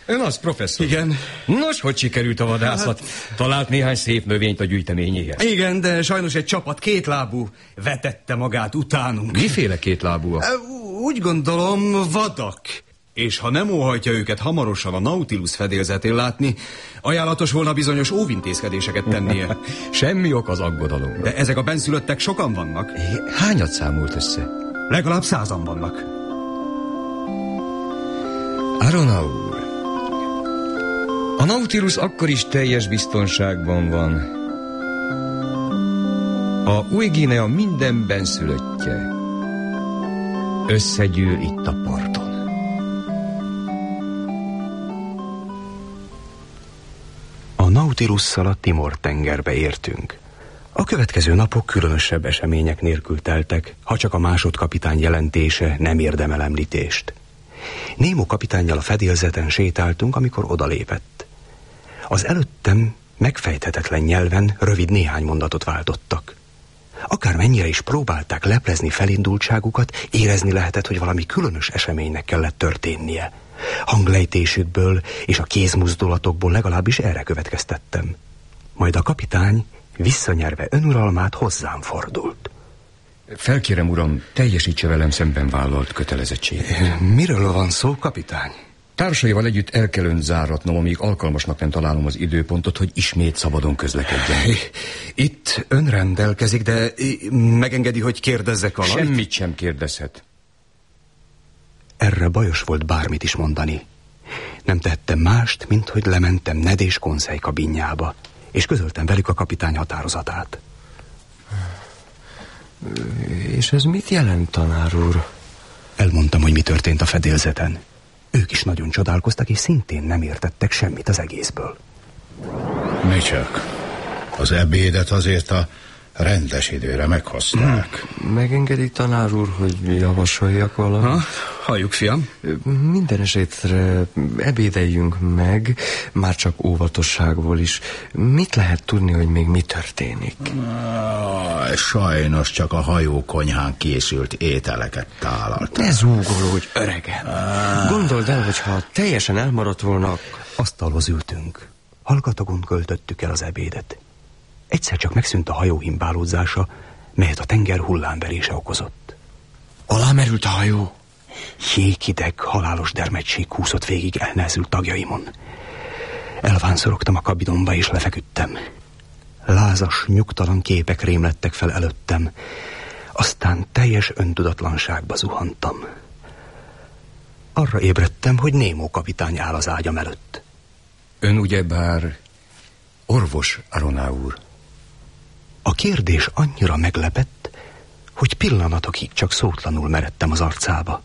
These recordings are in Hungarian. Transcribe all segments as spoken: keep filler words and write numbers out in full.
Ön az, professzor? Igen. Nos, hogy sikerült a vadászat? Talált néhány szép növényt a gyűjteményéhez? Igen, de sajnos egy csapat kétlábú vetette magát utánunk. Miféle kétlábúak? Úgy gondolom, vadak. És ha nem óhajtja őket hamarosan a Nautilus fedélzetén látni, ajánlatos volna bizonyos óvintézkedéseket tennie. Semmi ok az aggodalomra. De ezek a benszülöttek sokan vannak. Hányat számolt össze? Legalább százan vannak. Arona úr, a Nautilus akkor is teljes biztonságban van. A Új-Guinea minden benszülöttje összegyűl itt a parton. A Nautilusszal a Timor-tengerbe értünk. A következő napok különösebb események nélkül teltek, ha csak a másodkapitány jelentése nem érdemel említést. Nemo kapitánnyal a fedélzeten sétáltunk, amikor odalépett. Az előttem megfejthetetlen nyelven rövid néhány mondatot váltottak. Akármennyire is próbálták leplezni felindultságukat, érezni lehetett, hogy valami különös eseménynek kellett történnie. Hanglejtésükből és a kézmozdulatokból legalábbis erre következtettem. Majd a kapitány visszanyerve önuralmát hozzám fordult. Felkérem, uram, teljesítse velem szemben vállalt kötelezettséget. Miről van szó, kapitány? Társaival együtt el kell önt záratnom, amíg alkalmasnak nem találom az időpontot, hogy ismét szabadon közlekedjen. Itt ön rendelkezik, de megengedi, hogy kérdezzek valamit? Semmit sem kérdezhet. Erre bajos volt bármit is mondani. Nem tettem mást, mint hogy lementem Ned és Conseil kabinjába, és közöltem velük a kapitány határozatát. És ez mit jelent, tanár úr? Elmondtam, hogy mi történt a fedélzeten. Ők is nagyon csodálkoztak, és szintén nem értettek semmit az egészből. Mi csak? Az ebédet azért a rendes időre meghozták. Megengedi, tanár úr, hogy javasoljak valamit? Ha? Halljuk, fiam. Minden esetre ebédeljünk meg, már csak óvatosságból is. Mit lehet tudni, hogy még mi történik? Ah, sajnos csak a hajókonyhán készült ételeket tálalt. Ne zúgolódj, öregem. Ah. Gondold el, hogyha teljesen elmaradt volna... Asztalhoz ültünk. Hallgatagon költöttük el az ebédet. Egyszer csak megszűnt a hajó himbálódzása, melyet a tenger hullámverése okozott. Alá merült a hajó? Jéghideg, halálos dermedtség húzott végig elnehezült tagjaimon. Elvánszorogtam a kabinomba és lefeküdtem. Lázas, nyugtalan képek rémlettek fel előttem, aztán teljes öntudatlanságba zuhantam. Arra ébredtem, hogy Nemo kapitány áll az ágyam előtt. Ön ugyebár orvos, Arona úr? A kérdés annyira meglepett, hogy pillanatokig csak szótlanul meredtem az arcába.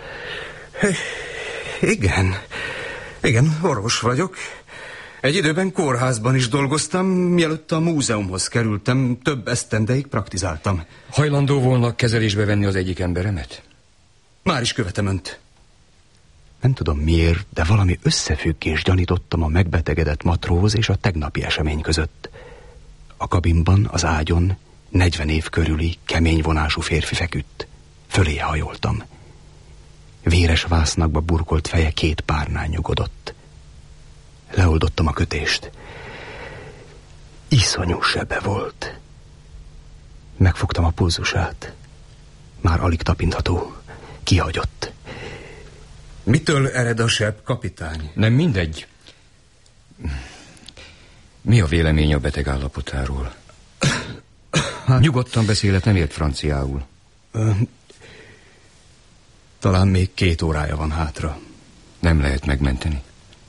Igen, igen, orvos vagyok. Egy időben kórházban is dolgoztam, mielőtt a múzeumhoz kerültem, több esztendeig praktizáltam. Hajlandó volna kezelésbe venni az egyik emberemet? Már is követem önt. Nem tudom miért, de valami összefüggés gyanítottam a megbetegedett matróz és a tegnapi esemény között. A kabinban, az ágyon negyven év körüli, kemény vonású férfi feküdt. Föléje hajoltam. Véres vásznakba burkolt feje két párnán nyugodott. Leoldottam a kötést. Iszonyú sebe volt. Megfogtam a pulzusát. Már alig tapintható. Kihagyott. Mitől ered a seb, kapitány? Nem mindegy. Mi a vélemény a beteg állapotáról? Hát... Nyugodtan beszélet, nem ért franciául. Ö, talán még két órája van hátra. Nem lehet megmenteni?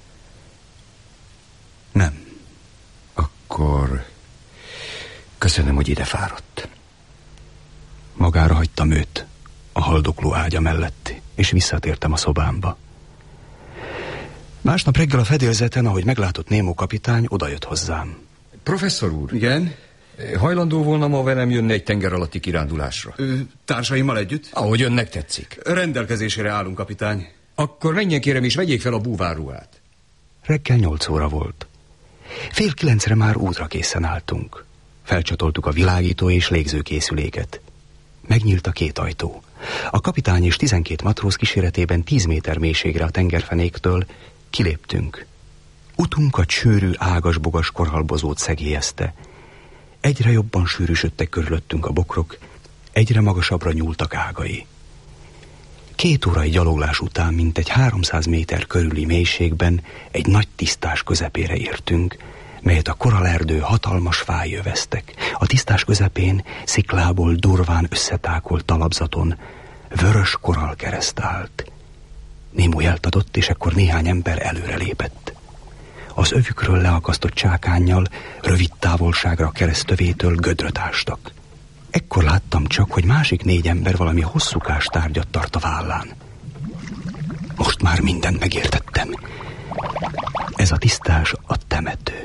Nem. Akkor köszönöm, hogy ide fáradt. Magára hagytam őt a haldokló ágya mellett, és visszatértem a szobámba. Másnap reggel a fedélzeten, ahogy meglátott Nemo kapitány, odajött hozzám. Professzor úr? Igen? Hajlandó volna ma velem jönni egy tenger alatti kirándulásra? Ö, társaimmal együtt? Ahogy önnek tetszik. Rendelkezésére állunk, kapitány. Akkor menjen kérem, és vegyék fel a búvárruhát. Reggel nyolc óra volt. Fél kilencre már útra készen álltunk. Felcsatoltuk a világító és légzőkészüléket. Megnyílt a két ajtó. A kapitány és tizenkét matróz kíséretében tíz méter mélységre a tengerfenéktől Kiléptünk. Utunkat sűrű, ágas-bogas korhalbozót szegélyezte. Egyre jobban sűrűsödtek körülöttünk a bokrok, egyre magasabbra nyúltak ágai. Két órai gyaloglás után mintegy háromszáz méter körüli mélységben egy nagy tisztás közepére értünk, melyet a korallerdő hatalmas fái öveztek. A tisztás közepén sziklából durván összetákolt talapzaton vörös korallkereszt állt. Nemo jelt adott, és ekkor néhány ember előre lépett. Az övükről leakasztott csákánnyal rövid távolságra a keresztövétől gödröt ástak. Ekkor láttam csak, hogy másik négy ember valami hosszúkás tárgyat tart a vállán. Most már mindent megértettem. Ez a tisztás a temető.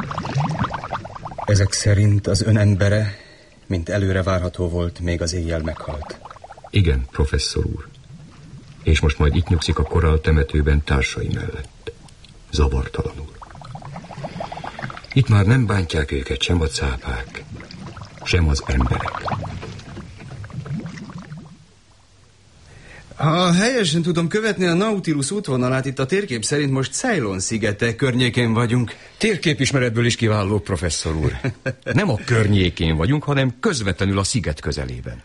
Ezek szerint az ön embere, mint előre várható volt, még az éjjel meghalt. Igen, professzor úr. És most majd itt nyugszik a korall temetőben társai mellett. Zavartalanul. Itt már nem bántják őket sem a cápák, sem az emberek. Ha helyesen tudom követni a Nautilus útvonalát, itt a térkép szerint most Ceylon szigete környékén vagyunk. Térképismeretből is kiváló, professzor úr. Nem a környékén vagyunk, hanem közvetlenül a sziget közelében.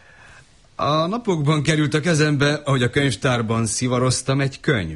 A napokban került a kezembe, ahogy a könyvtárban szivaroztam, egy könyv.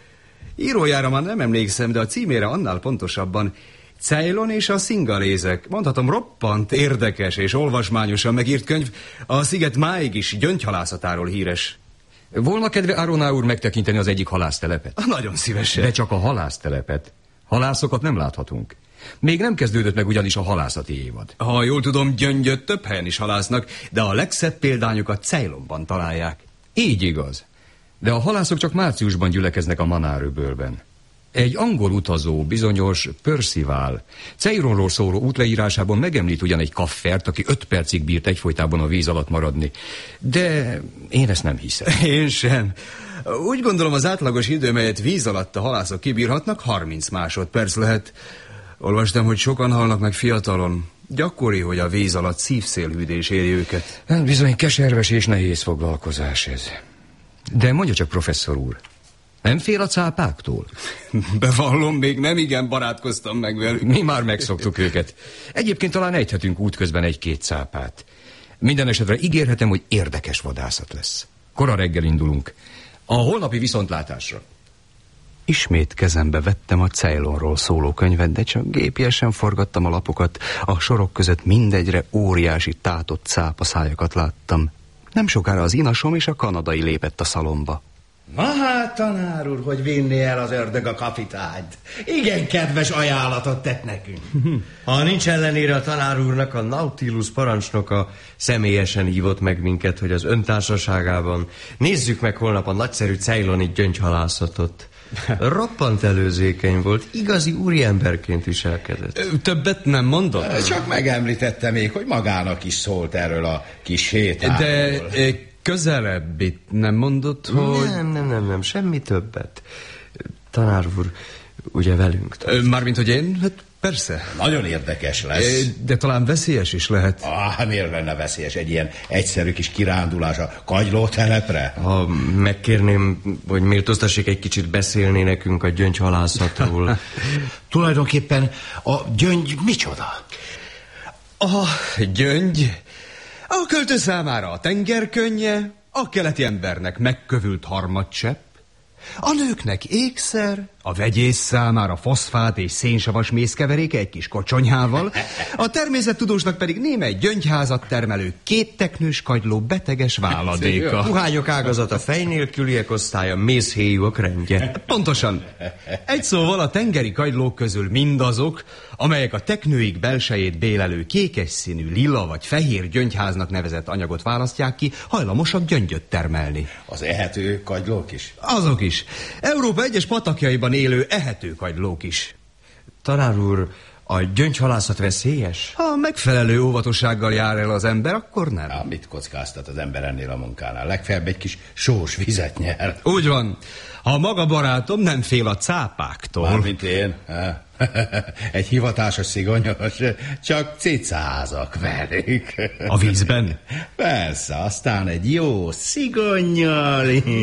Írójára már nem emlékszem, de a címére annál pontosabban. Ceylon és a szingalézek. Mondhatom, roppant érdekes és olvasmányosan megírt könyv. A sziget máig is gyöngyhalászatáról híres. Volna kedve Aroná úr megtekinteni az egyik halásztelepet? Nagyon szívesen. De csak a halásztelepet. Halászokat nem láthatunk. Még nem kezdődött meg ugyanis a halászati évad. Ha jól tudom, gyöngyöt több helyen is halásznak, de a legszebb példányokat Ceylonban találják. Így igaz. De a halászok csak márciusban gyülekeznek a Manáröbölben. Egy angol utazó, bizonyos Percival Ceylonról szóló útleírásában megemlít ugyan egy kaffert, aki öt percig bírt egyfolytában a víz alatt maradni. De én ezt nem hiszem. Én sem. Úgy gondolom, az átlagos idő, melyet víz alatt a halászok kibírhatnak, harminc másodperc lehet. Olvastam, hogy sokan halnak meg fiatalon. Gyakori, hogy a víz alatt szívszélhűdés éri őket. Hát bizony keserves és nehéz foglalkozás ez. De mondja csak, professzor úr, nem fél a cápáktól? Bevallom, még nem igen barátkoztam meg velük. Mi már megszoktuk őket. Egyébként talán ejthetünk útközben egy-két cápát. Minden esetre ígérhetem, hogy érdekes vadászat lesz. Kora reggel indulunk. A holnapi viszontlátásra. Ismét kezembe vettem a Ceylonról szóló könyvet, de csak gépiesen forgattam a lapokat. A sorok között mindegyre óriási tátott cápaszájakat láttam. Nem sokára az inasom és a kanadai lépett a szalomba. Na hát, tanár úr, hogy vinné el az ördög a kapitányt. Igen kedves ajánlatot tett nekünk. Ha nincs ellenére a tanár úrnak, a Nautilus parancsnoka személyesen hívott meg minket, hogy az öntársaságában nézzük meg holnap a nagyszerű ceyloni gyöngyhalászatot. Roppant előzékeny volt, igazi úriemberként viselkedett. Többet nem mondott? Csak megemlítette még, hogy magának is szólt erről a kis sétáról. De közelebb itt nem mondott, hogy... Nem, nem, nem, nem, semmi többet. Tanár úr, ugye velünk tart. Mármint, hogy én? Hát persze. Nagyon érdekes lesz. De talán veszélyes is lehet. Ah, miért lenne veszélyes egy ilyen egyszerű kis kirándulás a kagylótelepre? Ha megkérném, hogy méltóztassék egy kicsit beszélni nekünk a gyöngyhalászatról. Tulajdonképpen a gyöngy micsoda? A gyöngy... A költő számára a tenger könnye, a keleti embernek megkövült harmadcsepp, a nőknek ékszer, a vegyész számára foszfát és szénsavas mézkeveréke egy kis kocsonyhával, a természettudósnak pedig némely gyöngyházat termelő kétteknős kagyló beteges váladéka. Puhányok ágazata, fej nélküliek osztálya, mézhéjúak rendje. Pontosan. Egy szóval a tengeri kagylók közül mindazok, amelyek a teknőik belsejét bélelő kékes színű lila vagy fehér gyöngyháznak nevezett anyagot választják ki, hajlamosak gyöngyöt termelni. Az ehető kagylók is? Azok is. Európa egyes patakjaiban élő ehető kagylók is. Tanár úr, a gyöngyhalászat veszélyes? Ha megfelelő óvatossággal jár el az ember, akkor nem. Na, mit kockáztat az ember ennél a munkánál? Legfeljebb egy kis sós vizet nyer. Úgy van. Ha maga barátom nem fél a cápáktól. Mármint én. Egy hivatásos szigonyos, csak cicázak velük. A vízben? Persze, aztán egy jó szigonnyal.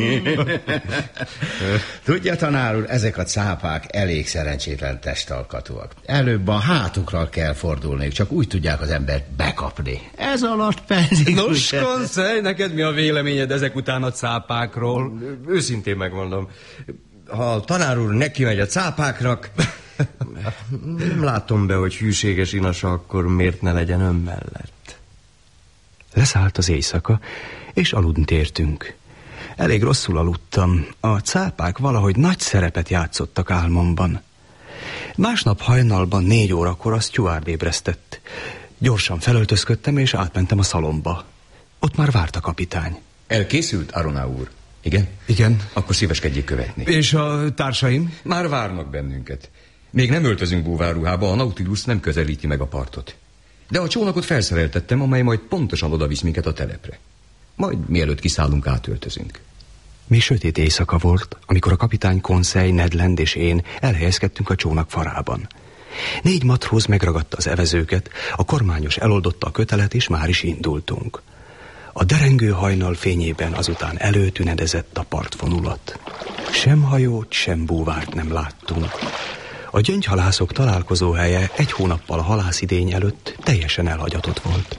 Tudja, tanár úr, ezek a cápák elég szerencsétlen testalkatúak. Előbb a hátukra kell fordulniuk, csak úgy tudják az embert bekapni. Ez alatt pedig... Nos, Konszely, neked mi a véleményed ezek után a cápákról? Őszintén megmondom, ha a tanár úr neki megy a cápáknak, nem látom be, hogy hűséges inasa, akkor miért ne legyen ön mellett. Leszállt az éjszaka, és aludni tértünk. Elég rosszul aludtam. A cápák valahogy nagy szerepet játszottak álmomban. Másnap hajnalban négy órakor a steward ébresztett. Gyorsan felöltözködtem, és átmentem a szalomba. Ott már várt a kapitány. Elkészült, Arona úr? Igen? Igen. Akkor szíveskedjék követni. És a társaim? Már várnak bennünket. Még nem öltözünk búvárruhába, a Nautilus nem közelíti meg a partot. De a csónakot felszereltettem, amely majd pontosan odavisz minket a telepre. Majd mielőtt kiszállunk, átöltözünk. Mi sötét éjszaka volt, amikor a kapitány, Conseil, Ned Land és én elhelyezkedtünk a csónak farában. Négy matróz megragadta az evezőket, a kormányos eloldotta a kötelet, és már is indultunk. A derengő hajnal fényében azután előtünedezett a partvonulat. Sem hajót, sem búvárt nem láttunk. A gyöngyhalászok találkozóhelye egy hónappal a halászidény előtt teljesen elhagyatott volt.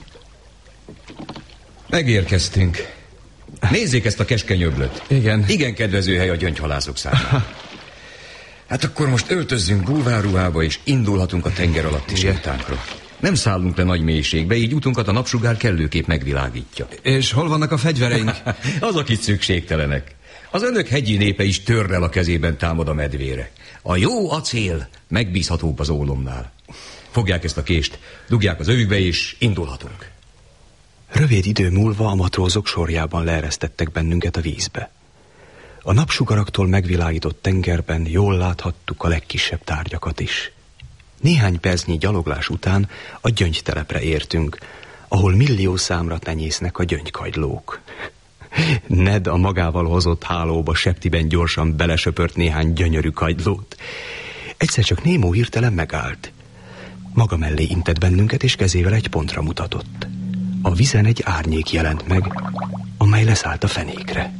Megérkeztünk. Nézzék ezt a keskeny öblöt. Igen. Igen kedvező hely a gyöngyhalászok számára. Hát akkor most öltözzünk búvárruhába, és indulhatunk a tenger alatti sétánkra. Nem szállunk le nagy mélységbe, így utunkat a napsugár kellőképp megvilágítja. És hol vannak a fegyvereink? Azok itt szükségtelenek. Az önök hegyi népe is törrel a kezében támad a medvére. A jó acél megbízhatóbb az ólomnál. Fogják ezt a kést, dugják az övükbe, és indulhatunk. Rövid idő múlva a matrózok sorjában leeresztettek bennünket a vízbe. A napsugaraktól megvilágított tengerben jól láthattuk a legkisebb tárgyakat is. Néhány percnyi gyaloglás után a gyöngytelepre értünk, ahol millió számra tenyésznek a gyöngykagylók. Ned a magával hozott hálóba septiben gyorsan belesöpört néhány gyönyörű kagylót. Egyszer csak Némó hirtelen megállt. Maga mellé intett bennünket, és kezével egy pontra mutatott. A vizen egy árnyék jelent meg, amely leszállt a fenékre.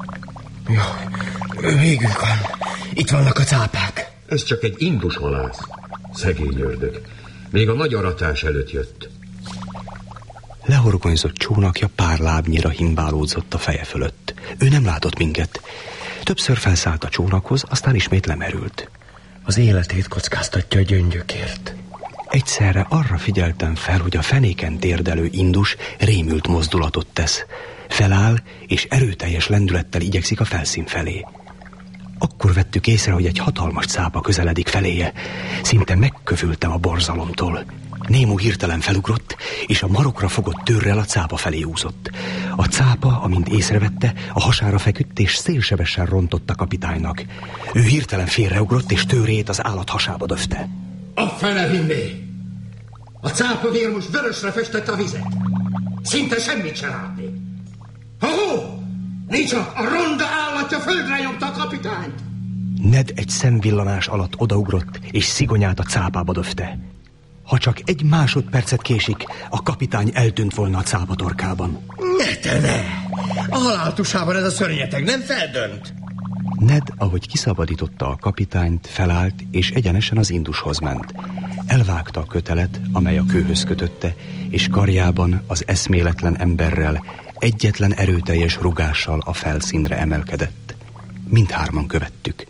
Jaj, végünk van. Itt vannak a cápák. Ez csak egy indus halász. Szegény ördög. Még a nagy aratás előtt jött. Lehorgonyzott csónakja pár lábnyira himbálódzott a feje fölött. Ő nem látott minket. Többször felszállt a csónakhoz, aztán ismét lemerült. Az életét kockáztatja a gyöngyökért. Egyszerre arra figyeltem fel, hogy a fenéken térdelő indus rémült mozdulatot tesz. Feláll, és erőteljes lendülettel igyekszik a felszín felé. Akkor vettük észre, hogy egy hatalmas cápa közeledik feléje. Szinte megkövültem a borzalomtól. Némó hirtelen felugrott, és a marokra fogott tőrrel a cápa felé úszott. A cápa, amint észrevette, a hasára feküdt, és szélsebesen rontott a kapitánynak. Ő hirtelen félreugrott, és tőrét az állat hasába döfte. A fele vinné! A cápa vér most vörösre festette a vizet. Szinte semmit se látni. Ha-hó! Nincs a ronda állatja földre nyomta a kapitányt! Ned egy szemvillanás alatt odaugrott, és szigonyát a cápába döfte. Ha csak egy másodpercet késik, a kapitány eltűnt volna a cápa torkában. Ne te ne! A haláltusában ez a szörnyeteg nem feldönt. Ned, ahogy kiszabadította a kapitányt, felállt, és egyenesen az indushoz ment. Elvágta a kötelet, amely a kőhöz kötötte, és karjában az eszméletlen emberrel egyetlen erőteljes rugással a felszínre emelkedett. Mindhárman követtük.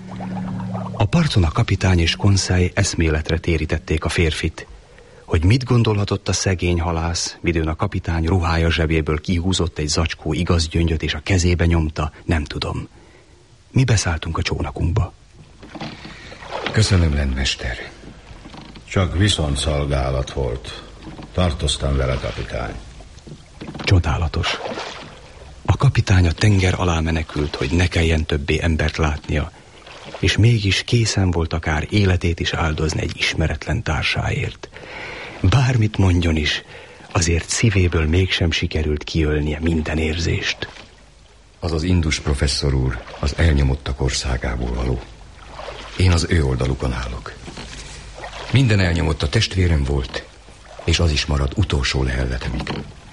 A parton a kapitány és Conseil eszméletre térítették a férfit. Hogy mit gondolhatott a szegény halász, midőn a kapitány ruhája zsebéből kihúzott egy zacskó igaz gyöngyöt, és a kezébe nyomta, nem tudom. Mi beszálltunk a csónakunkba. Köszönöm, rendmester. Csak viszontszolgálat volt. Tartoztam vele, kapitány. Csodálatos. A kapitány a tenger alá menekült, hogy ne kelljen többé embert látnia, és mégis készen volt akár életét is áldozni egy ismeretlen társáért. Bármit mondjon is, azért szívéből mégsem sikerült kiölnie minden érzést. Az az indus professzor úr az elnyomottak országából való. Én az ő oldalukon állok. Minden elnyomott a testvérem volt, és az is maradt utolsó lehelletemig.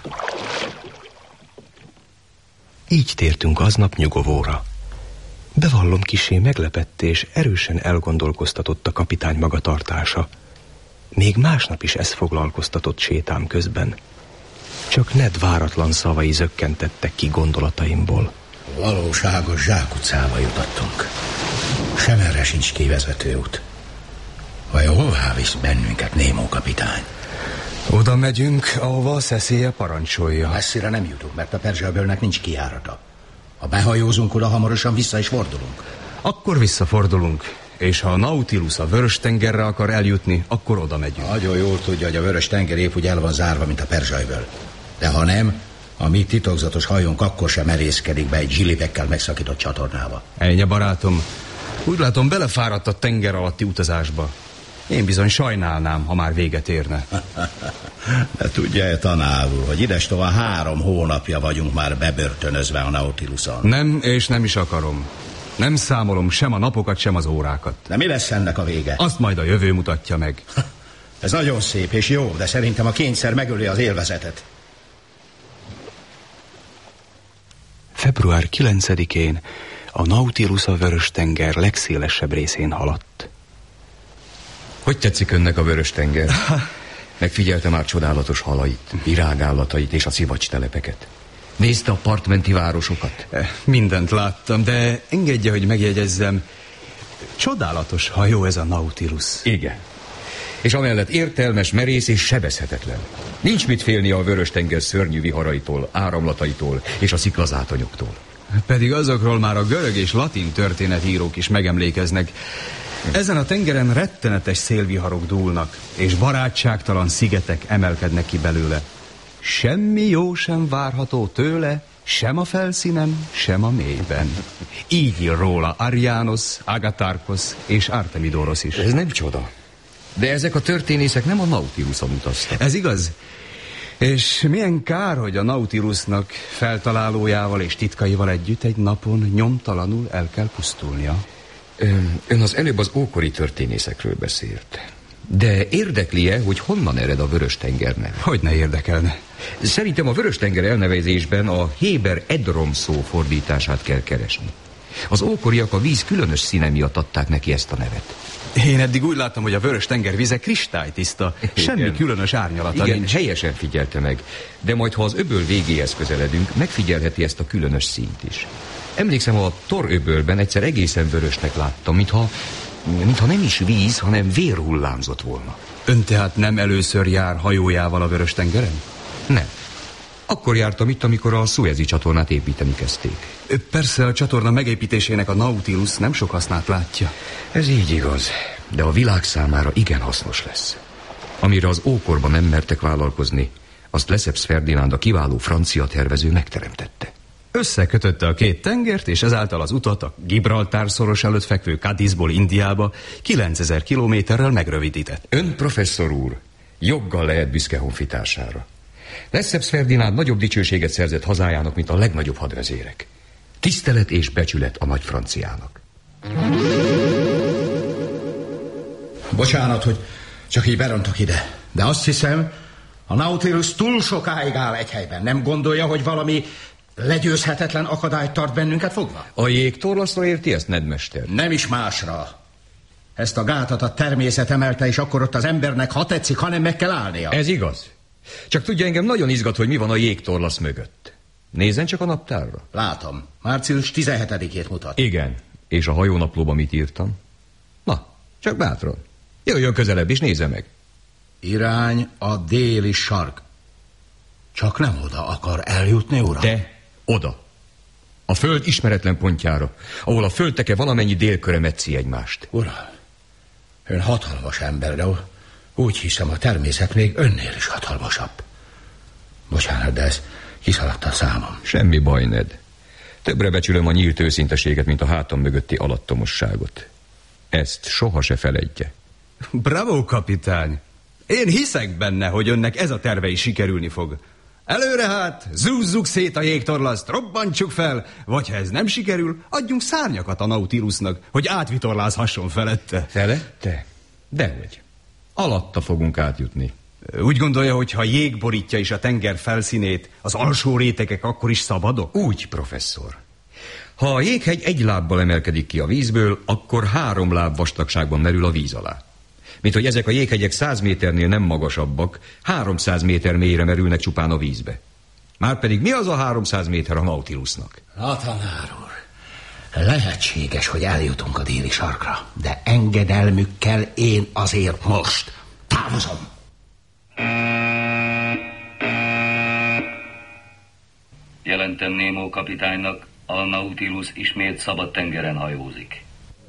Így tértünk aznap nyugovóra. Bevallom, kissé meglepett és erősen elgondolkoztatott a kapitány magatartása. Még másnap is ez foglalkoztatott sétám közben. Csak Ned váratlan szavai zökkentettek ki gondolataimból. Valóságos zsákutcába jutottunk. Semerre sincs kivezető út. Vajon hová visz bennünket Némó kapitány? Oda megyünk, ahova a szeszélye parancsolja. Messzire nem jutunk, mert a Perzsa-öbölnek nincs kijárata. Ha behajózunk oda, hamarosan vissza is fordulunk. Akkor visszafordulunk, és ha a Nautilus a Vörös-tengerre akar eljutni, akkor oda megyünk. Nagyon jól tudja, hogy a Vörös-tenger épp úgy el van zárva, mint a Perzsa-öböl. De ha nem, a mi titokzatos hajónk akkor sem merészkedik be egy zsilibekkel megszakított csatornába. Ennyi, barátom. Úgy látom, belefáradt a tenger alatti utazásba. Én bizony sajnálnám, ha már véget érne. De tudja-e, tanár úr, hogy idestova három hónapja vagyunk már bebörtönözve a Nautiluson? Nem, és nem is akarom. Nem számolom sem a napokat, sem az órákat. De mi lesz ennek a vége? Azt majd a jövő mutatja meg. Ez nagyon szép és jó, de szerintem a kényszer megöli az élvezetet. február kilencedikén a Nautilus a Vörös-tenger legszélesebb részén haladt. Hogy tetszik önnek a Vörös-tenger? Megfigyelte már csodálatos halait, virágállatait és a szivacs-telepeket. Nézte a partmenti városokat? Mindent láttam, de engedje, hogy megjegyezzem, csodálatos hajó ez a Nautilus. Igen. És amellett értelmes, merész és sebezhetetlen. Nincs mit félni a Vörös-tenger szörnyű viharaitól, áramlataitól és a sziklazátonyoktól. Pedig azokról már a görög és latin történetírók is megemlékeznek. Ezen a tengeren rettenetes szélviharok dúlnak, és barátságtalan szigetek emelkednek ki belőle. Semmi jó sem várható tőle, sem a felszínen, sem a mélyben. Így ír róla Arianos, Agatarkos és Artemidoros is. Ez nem csoda. De ezek a történészek nem a Nautiluson utaztak. Ez igaz. És milyen kár, hogy a Nautilusnak feltalálójával és titkaival együtt egy napon nyomtalanul el kell pusztulnia. Ön, ön az előbb az ókori történészekről beszélt. De érdekli-e, hogy honnan ered a Vörös-tenger neve? Hogy ne érdekelne? Szerintem a Vörös-tenger elnevezésben a héber edrom szó fordítását kell keresni. Az ókoriak a víz különös színe miatt adták neki ezt a nevet. Én eddig úgy láttam, hogy a Vörös-tenger vize kristálytiszta, semmi Igen. különös árnyalata Igen, nincs. helyesen figyelte meg. De majd, ha az öböl végéhez közeledünk, megfigyelheti ezt a különös színt is. Emlékszem, a Tor-öbölben egyszer egészen vörösnek láttam, mintha, mintha nem is víz, hanem vér hullámzott volna. Ön tehát nem először jár hajójával a Vörös-tengeren? Nem. Akkor jártam itt, amikor a Szuezi csatornát építeni kezdték. Persze a csatorna megépítésének a Nautilus nem sok hasznát látja. Ez így igaz, de a világ számára igen hasznos lesz. Amire az ókorban nem mertek vállalkozni, azt Lesseps Ferdinánd, a kiváló francia tervező megteremtette. Összekötötte a két tengert, és ezáltal az utat a Gibraltár szoros előtt fekvő Cadizból Indiába kilencezer kilométerrel megrövidített. Ön, professzor úr, joggal lehet büszke honfitársára. Lesseps Ferdinánd nagyobb dicsőséget szerzett hazájának, mint a legnagyobb hadvezérek. Tisztelet és becsület a nagy franciának. Bocsánat, hogy csak így berontok ide, de azt hiszem, a Nautilus túl sokáig áll egy helyben. Nem gondolja, hogy valami legyőzhetetlen akadályt tart bennünket fogva? A jégtorlaszra érti ezt, Ned mester? Nem is másra. Ezt a gátat a természet emelte, és akkor ott az embernek, ha tetszik, hanem meg kell állnia. Ez igaz. Csak tudja, engem nagyon izgat, hogy mi van a jégtorlasz mögött. Nézzen csak a naptárra. Látom. Március tizenhetedikét mutat. Igen. És a hajónaplóban mit írtam? Na, csak bátran. Jöjjön közelebb, és nézze meg. Irány a déli sark. Csak nem oda akar eljutni, uram? De oda. A föld ismeretlen pontjára, ahol a földteke valamennyi délköre metszi egymást. Uram, ön hatalmas ember, de úgy hiszem, a természet még önnél is hatalmasabb. Bocsánat, de ez kiszaladt a számom. Semmi baj, Ned. Többre becsülöm a nyílt őszinteséget, mint a hátam mögötti alattomosságot. Ezt soha se feledje. Bravo, kapitány! Én hiszek benne, hogy önnek ez a terve is sikerülni fog. Előre hát, zúzzuk szét a jégtorlaszt, robbantsuk fel, vagy ha ez nem sikerül, adjunk szárnyakat a Nautilusnak, hogy átvitorlázhasson felette. Felette? Dehogy. Alatta fogunk átjutni. Úgy gondolja, hogy ha jég borítja is a tenger felszínét, az alsó rétegek akkor is szabadok? Úgy, professzor. Ha a jéghegy egy lábbal emelkedik ki a vízből, akkor három láb vastagságban merül a víz alá. Mint hogy ezek a jéghegyek száz méternél nem magasabbak, háromszáz méter mélyre merülnek csupán a vízbe. Márpedig mi az a háromszáz méter a Nautilusnak? Na, tanár úr, lehetséges, hogy eljutunk a déli sarkra, de engedelmükkel én azért most távozom. Jelentem Nemo kapitánynak, a Nautilus ismét szabad tengeren hajózik.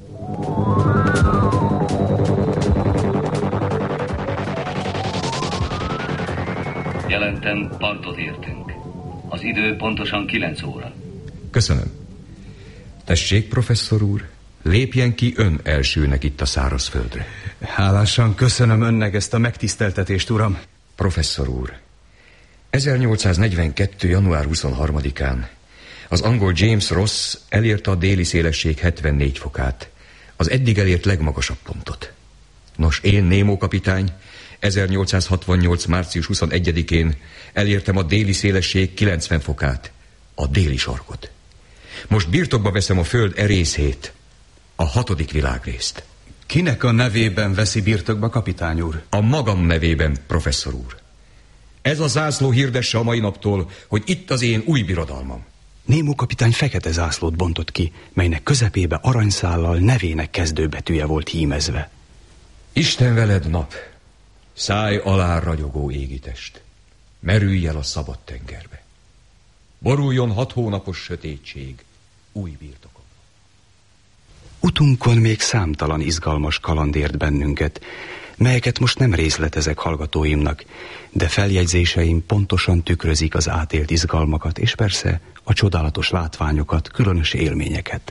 Jelentem, partot értünk. Az idő pontosan kilenc óra. Köszönöm. Tessék, professzor úr, lépjen ki ön elsőnek itt a szárazföldre. Hálásan köszönöm önnek ezt a megtiszteltetést, uram. Professzor úr, ezernyolcszáznegyvenkettő. január huszonharmadikán az angol James Ross elérte a déli szélesség hetvennégy fokát, az eddig elért legmagasabb pontot. Nos, én, Nemo kapitány, ezernyolcszázhatvannyolc. március huszonegyedikén elértem a déli szélesség kilencven fokát, a déli sarkot. Most birtokba veszem a föld e részét, a hatodik világrészt. Kinek a nevében veszi birtokba, kapitány úr? A magam nevében, professzor úr. Ez a zászló hirdesse a mai naptól, hogy itt az én új birodalmam. Nemo kapitány fekete zászlót bontott ki, melynek közepébe aranyszállal nevének kezdőbetűje volt hímezve. Isten veled, nap, szállj alá ragyogó égitest, merülj el a szabad tengerbe. Boruljon hat hónapos sötétség új birtokon. Utunkon még számtalan izgalmas kaland ért bennünket, melyeket most nem részletezek hallgatóimnak, de feljegyzéseim pontosan tükrözik az átélt izgalmakat, és persze a csodálatos látványokat, különös élményeket.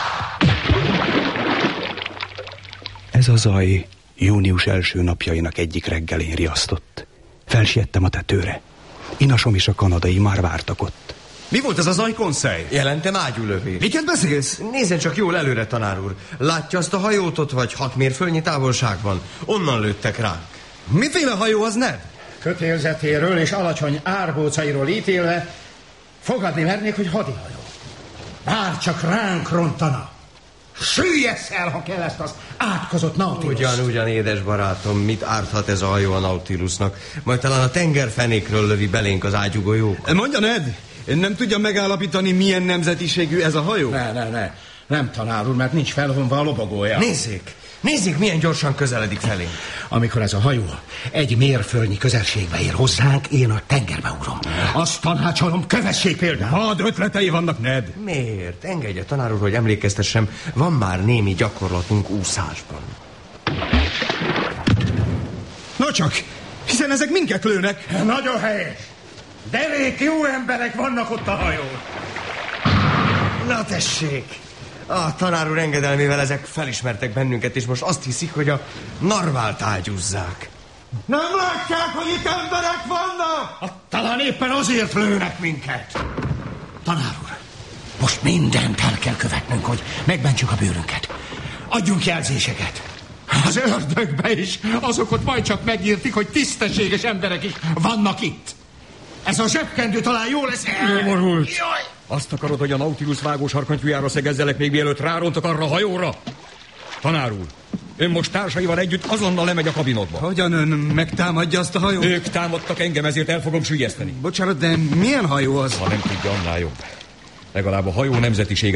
Ez a zaj június első napjainak egyik reggelén riasztott. Felsiettem a tetőre. Inasom és a kanadai már vártak ott. Mi volt ez a zaj, konszej? Jelentem ágyúlövés. Miket beszélsz? Nézzen csak jól előre, tanár úr. Látja azt a hajót ott, vagy hat mérföldnyi távolságban? Onnan lőttek ránk. Miféle hajó az, Ned? Kötélzetéről és alacsony árbócairól ítélve fogadni mernék, hogy hadihajó. Bár csak ránk rontana. Süllyedsz el, ha kell ezt az átkozott Nautilus. Ugyan, ugyan, édes barátom, mit árthat ez a hajó a Nautilusnak? Majd talán a tengerfenékről lövi belénk az ágyugójók. Mondja, Ned, nem tudja megállapítani, milyen nemzetiségű ez a hajó? Ne, ne, ne. Nem, tanár úr, mert nincs felvonva a lobogója. Nézzék! Nézzék, milyen gyorsan közeledik felénk. Amikor ez a hajó egy mérföldnyi közelségbe ér hozzánk, én a tengerbe urom. Azt tanácsolom, kövessék például. Vad ötletei vannak, Ned. Miért? Engedje, tanár úr, hogy emlékeztessem, van már némi gyakorlatunk úszásban. Na csak, hiszen ezek minket lőnek. Nagyon helyes. Derék jó emberek vannak ott a hajón. Na tessék! A tanár úr engedelmével ezek felismertek bennünket, és most azt hiszik, hogy a narvált ágyúzzák. Nem látják, hogy itt emberek vannak? Talán éppen azért lőnek minket. Tanár úr, most mindent el kell követnünk, hogy megmentsük a bőrünket. Adjunk jelzéseket. Az ördögbe is azok ott majd csak megírtik, hogy tisztességes emberek is vannak itt. Ez a zsebkendő talán jó lesz. Elborult. Azt akarod, hogy a Nautilus vágós harkantyújára szegezzelek, még mielőtt rárontok arra a hajóra? Tanár úr, ön most társaival együtt azonnal lemegy a kabinotba. Hogyan ön megtámadja azt a hajót? Ők támadtak engem, ezért el fogom süllyeszteni. Bocsánat, de milyen hajó az? Ha nem tudja, annál jobb. Legalább a hajó nemzetisége